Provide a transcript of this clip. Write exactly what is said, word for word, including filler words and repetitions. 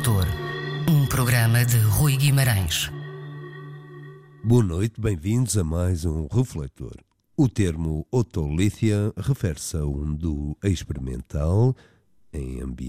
Refletor, um programa de Rui Guimarães. Boa noite, bem-vindos a mais um Refletor. O termo otolíthia refere-se a um duo experimental em ambiente